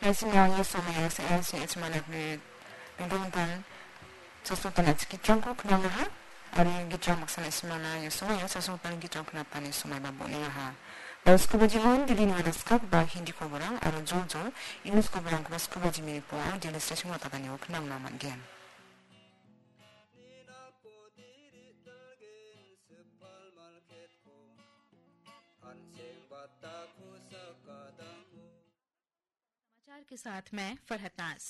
날씨명이 소매에서 LCH만을 빙동단 저속단의 기존고 그나마하 아리 기존 막산의 시마나 소매에 저속단의 기존 그나빠니 소매바 보내ha Scuba Jimon dili na daskak ba hindi ko barang aron jol inus ko barang ko scuba jimini po ang dili station mo tatanyo kanang naman gen. समाचार के साथ मैं फरहत नाज।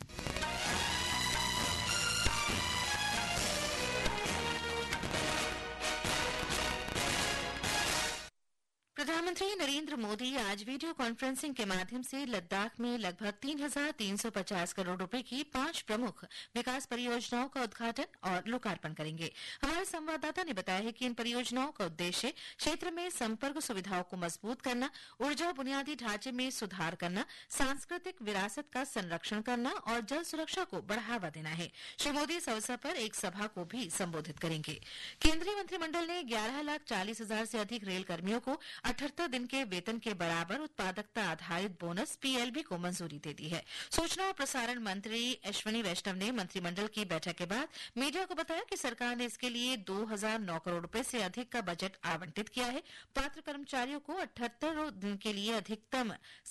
प्रधानमंत्री नरेंद्र मोदी आज video conferencing के माध्यम से लद्दाख में लगभग 3,350 करोड़ रुपए की 5 प्रमुख विकास परियोजनाओं का उद्घाटन और लोकार्पण करेंगे। हमारे संवाददाता ने बताया है कि इन परियोजनाओं का उद्देश्य क्षेत्र में संपर्क सुविधाओं को मजबूत करना, ऊर्जा बुनियादी ढांचे में सुधार करना, सांस्कृतिक विरासत का संरक्षण करना और जल सुरक्षा को बढ़ावा देना है। श्री मोदी इस अवसर पर एक सभा को भी संबोधित करेंगे। केंद्रीय मंत्रिमंडल ने 11,40,000 से अधिक रेल कर्मियों को 78 दिन के वेतन के बराबर उत्पादकता आधारित बोनस पीएलबी को मंजूरी दे दी है। सूचना और प्रसारण मंत्री अश्विनी वैष्णव ने मंत्रिमंडल की बैठक के बाद मीडिया को बताया कि सरकार ने इसके लिए 2,009 करोड़ रुपए से अधिक का बजट आवंटित किया है। पात्र कर्मचारियों को 78 दिन के लिए अधिकतम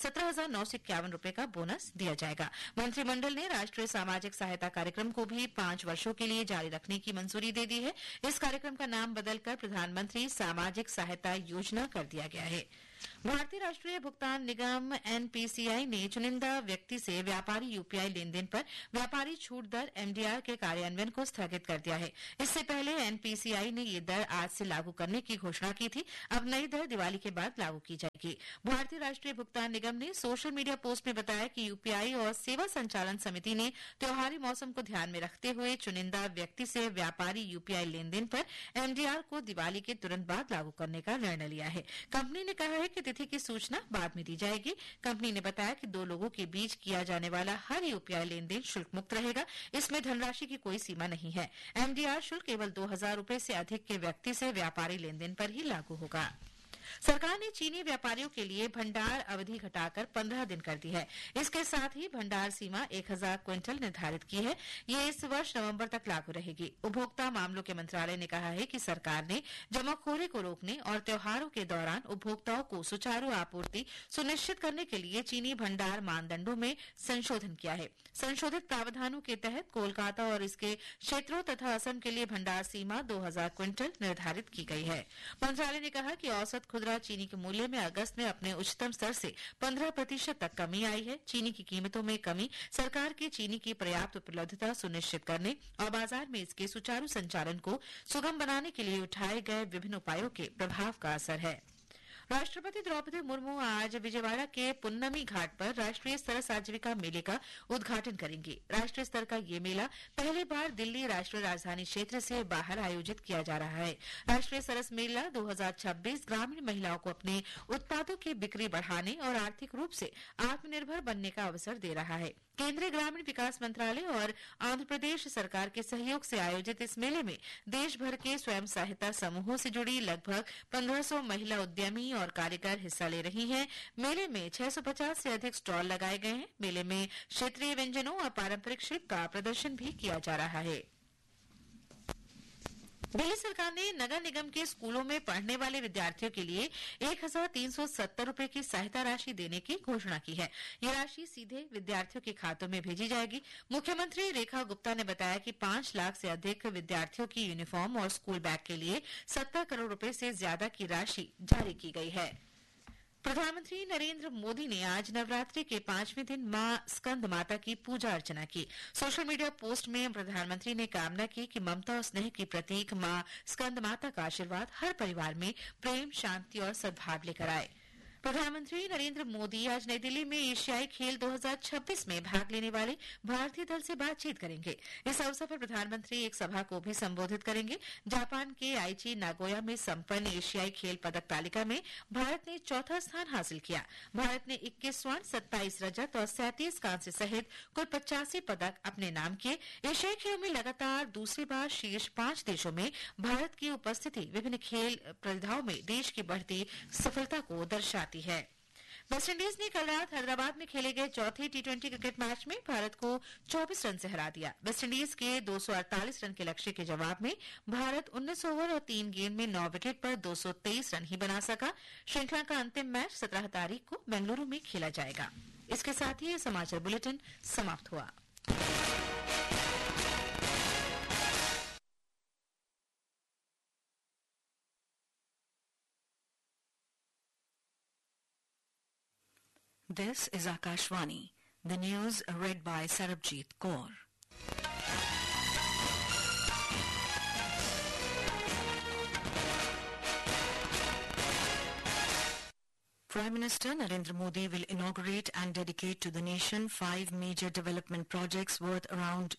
17,951 रुपए का बोनस दिया जाएगा। मंत्रिमंडल ने राष्ट्रीय सामाजिक सहायता कार्यक्रम को भी 5 वर्षों के लिए जारी रखने की मंजूरी दे दी है। इस कार्यक्रम का नाम बदलकर प्रधानमंत्री सामाजिक सहायता योजना कर दिया गया है। भारतीय राष्ट्रीय भुगतान निगम एनपीसीआई ने चुनिंदा व्यक्ति से व्यापारी यूपीआई लेनदेन पर व्यापारी छूट दर एमडीआर के कार्यान्वयन को स्थगित कर दिया है। इससे पहले एनपीसीआई ने ये दर आज से लागू करने की घोषणा की थी। अब नई दर दिवाली के बाद लागू की जाएगी। भारतीय राष्ट्रीय भुगतान निगम ने सोशल मीडिया पोस्ट में बताया कि यूपीआई और सेवा संचालन समिति ने त्योहारी मौसम को ध्यान में रखते हुए चुनिंदा व्यक्ति से व्यापारी यूपीआई लेनदेन पर एमडीआर को दिवाली के तुरंत बाद लागू करने का निर्णय लिया है। कंपनी ने कहा है कि तिथि की सूचना बाद में दी जाएगी। कंपनी ने बताया कि 2 लोगों के बीच किया जाने वाला हर यूपीआई लेनदेन शुल्क मुक्त रहेगा। इसमें धनराशि की कोई सीमा नहीं है। एमडीआर शुल्क केवल 2,000 रुपए से अधिक के व्यक्ति से व्यापारी लेनदेन पर ही लागू होगा। सरकार ने चीनी व्यापारियों के लिए भंडार अवधि घटाकर 15 दिन कर दी है। इसके साथ ही भंडार सीमा 1,000 क्विंटल निर्धारित की है। ये इस वर्ष नवंबर तक लागू रहेगी। उपभोक्ता मामलों के मंत्रालय ने कहा है कि सरकार ने जमाखोरी को रोकने और त्योहारों के दौरान उपभोक्ताओं को सुचारू आपूर्ति सुनिश्चित करने के लिए चीनी भंडार मानदंडों में संशोधन किया है। संशोधित प्रावधानों के तहत कोलकाता और इसके क्षेत्रों तथा असम के लिए भंडार सीमा 2,000 क्विंटल निर्धारित की गई है। मंत्रालय ने कहा कि औसत खुदरा चीनी के मूल्य में अगस्त में अपने उच्चतम स्तर से 15% तक कमी आई है। चीनी की कीमतों में कमी सरकार की चीनी की पर्याप्त उपलब्धता सुनिश्चित करने और बाजार में इसके सुचारू संचालन को सुगम बनाने के लिए उठाए गए विभिन्न उपायों के प्रभाव का असर है। राष्ट्रपति द्रौपदी मुर्मू आज विजयवाड़ा के पुन्नमी घाट पर राष्ट्रीय सरस आजीविका मेले का उद्घाटन करेंगी। राष्ट्रीय स्तर का ये मेला पहली बार दिल्ली राष्ट्रीय राजधानी क्षेत्र से बाहर आयोजित किया जा रहा है। राष्ट्रीय सरस मेला 2026 ग्रामीण महिलाओं को अपने उत्पादों की बिक्री बढ़ाने और आर्थिक रूप से आत्मनिर्भर बनने का अवसर दे रहा है। केंद्रीय ग्रामीण विकास मंत्रालय और आंध्र प्रदेश सरकार के सहयोग से आयोजित इस मेले में देश भर के स्वयं सहायता समूहों से जुड़ी लगभग 1,500 महिला उद्यमी और कारीगर हिस्सा ले रही हैं। मेले में 650 से अधिक स्टॉल लगाए गए हैं। मेले में क्षेत्रीय व्यंजनों और पारंपरिक शिल्प का प्रदर्शन भी किया जा रहा है। दिल्ली सरकार ने नगर निगम के स्कूलों में पढ़ने वाले विद्यार्थियों के लिए 1,370 रुपए की सहायता राशि देने की घोषणा की है। ये राशि सीधे विद्यार्थियों के खातों में भेजी जाएगी। मुख्यमंत्री रेखा गुप्ता ने बताया कि 5 लाख से अधिक विद्यार्थियों की यूनिफॉर्म और स्कूल बैग के लिए 70 करोड़ रुपए से ज्यादा की राशि जारी की गई है। प्रधानमंत्री नरेंद्र मोदी ने आज नवरात्रि के 5वें दिन मां स्कंद माता की पूजा अर्चना की। सोशल मीडिया पोस्ट में प्रधानमंत्री ने कामना की कि ममता और स्नेह की प्रतीक मां स्कंद माता का आशीर्वाद हर परिवार में प्रेम, शांति और सद्भाव लेकर आए। प्रधानमंत्री नरेंद्र मोदी आज नई दिल्ली में एशियाई खेल 2026 में भाग लेने वाले भारतीय दल से बातचीत करेंगे। इस अवसर पर प्रधानमंत्री एक सभा को भी संबोधित करेंगे। जापान के आईची नागोया में संपन्न एशियाई खेल पदक तालिका में भारत ने 4था स्थान हासिल किया। भारत ने 21 स्वर्ण, 27 रजत और 37 कांस्य सहित कुल 85 पदक अपने नाम किए। एशियाई खेलों में लगातार दूसरी बार शीर्ष 5 देशों में भारत की उपस्थिति विभिन्न खेल प्रतियोगिताओं में देश की बढ़ती सफलता को दर्शाती है। वेस्टइंडीज ने कल रात हैदराबाद में खेले गए चौथे टी20 क्रिकेट मैच में भारत को 24 रन से हरा दिया। वेस्टइंडीज के 248 रन के लक्ष्य के जवाब में भारत 19 ओवर और 3 गेंद में 9 विकेट पर 223 रन ही बना सका। श्रृंखला का अंतिम मैच 17 तारीख को बेंगलुरु में खेला जाएगा। इसके साथ ही ये समाचार बुलेटिन समाप्त हुआ। This is Akashvani. The news read by Sarabjit Kaur. Prime Minister Narendra Modi will inaugurate and dedicate to the nation 5 major development projects worth around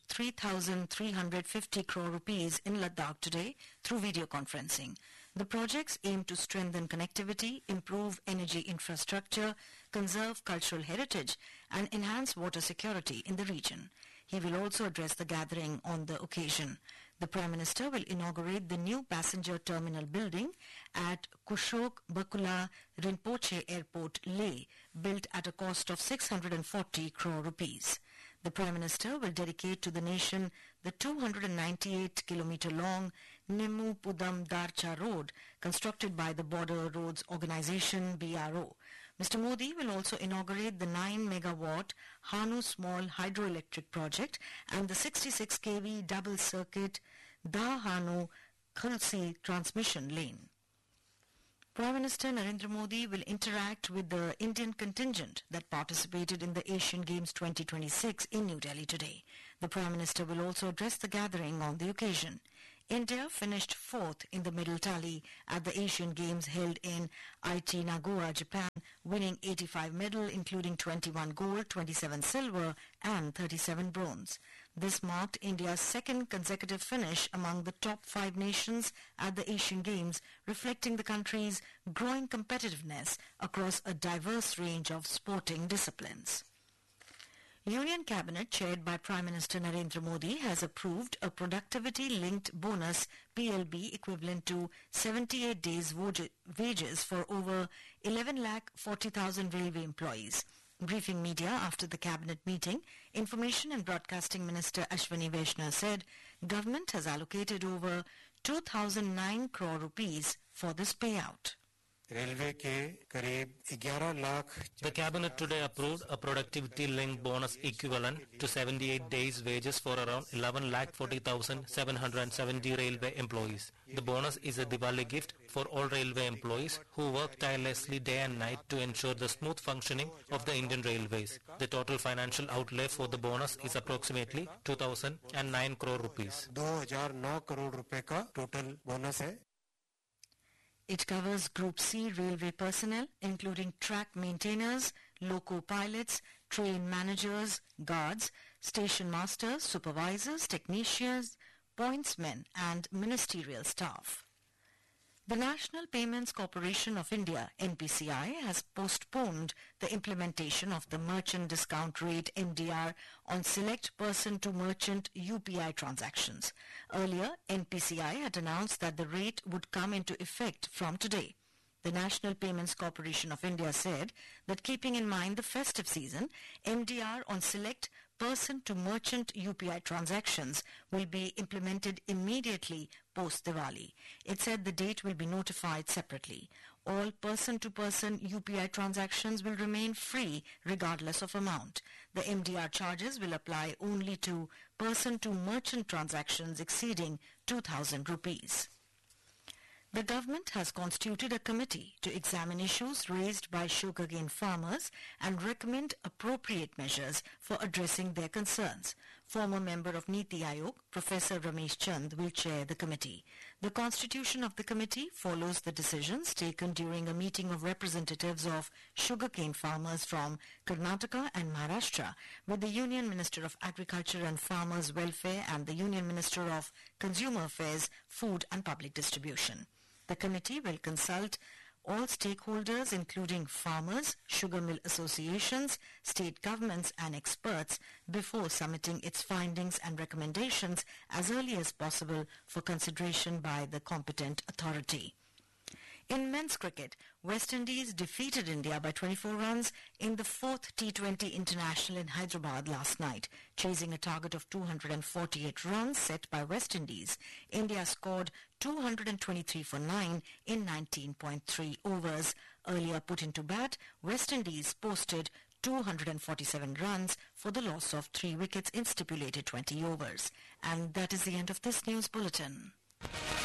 3,350 crore rupees in Ladakh today through video conferencing. The projects aim to strengthen connectivity, improve energy infrastructure, conserve cultural heritage, and enhance water security in the region. He will also address the gathering on the occasion. The Prime Minister will inaugurate the new passenger terminal building at Kushok Bakula Rinpoche Airport, Leh, built at a cost of 640 crore rupees. The Prime Minister will dedicate to the nation the 298-kilometre-long Nimmu Pudam Darcha Road, constructed by the Border Roads Organisation, BRO. Mr. Modi will also inaugurate the 9-megawatt Hanu Small Hydroelectric Project and the 66 kV double-circuit Dahanu Khulsi transmission lane. Prime Minister Narendra Modi will interact with the Indian contingent that participated in the Asian Games 2026 in New Delhi today. The Prime Minister will also address the gathering on the occasion. India finished 4th in the medal tally at the Asian Games held in Aichi, Nagoya, Japan, winning 85 medals, including 21 gold, 27 silver and 37 bronze. This marked India's second consecutive finish among the top 5 nations at the Asian Games, reflecting the country's growing competitiveness across a diverse range of sporting disciplines. Union Cabinet, chaired by Prime Minister Narendra Modi, has approved a productivity-linked bonus PLB equivalent to 78 days wages for over 11,40,000 railway employees. Briefing media after the cabinet meeting, Information and Broadcasting Minister Ashwini Vaishnaw said government has allocated over 2,009 crore rupees for this payout. The cabinet today approved a productivity-linked bonus equivalent to 78 days wages for around 11,40,770 railway employees. The bonus is a Diwali gift for all railway employees who work tirelessly day and night to ensure the smooth functioning of the Indian Railways. The total financial outlay for the bonus is approximately 2,009 crore rupees. 2009 crore रुपए का total bonus है. It covers Group C railway personnel, including track maintainers, loco pilots, train managers, guards, station masters, supervisors, technicians, pointsmen, and ministerial staff. The National Payments Corporation of India, NPCI, has postponed the implementation of the merchant discount rate MDR on select person-to-merchant UPI transactions. Earlier, NPCI had announced that the rate would come into effect from today. The National Payments Corporation of India said that keeping in mind the festive season, MDR on select person-to-merchant UPI transactions will be implemented immediately post-Diwali. It said the date will be notified separately. All person-to-person UPI transactions will remain free regardless of amount. The MDR charges will apply only to person-to-merchant transactions exceeding 2,000 rupees. The government has constituted a committee to examine issues raised by sugarcane farmers and recommend appropriate measures for addressing their concerns. Former member of Niti Aayog, Professor Ramesh Chand, will chair the committee. The constitution of the committee follows the decisions taken during a meeting of representatives of sugarcane farmers from Karnataka and Maharashtra with the Union Minister of Agriculture and Farmers Welfare and the Union Minister of Consumer Affairs, Food and Public Distribution. The committee will consult all stakeholders including farmers, sugar mill associations, state governments and experts before submitting its findings and recommendations as early as possible for consideration by the competent authority. In men's cricket, West Indies defeated India by 24 runs in the 4th T20 International in Hyderabad last night. Chasing a target of 248 runs set by West Indies, India scored 223 for 9 in 19.3 overs. Earlier put into bat, West Indies posted 247 runs for the loss of 3 wickets in stipulated 20 overs. And that is the end of this news bulletin.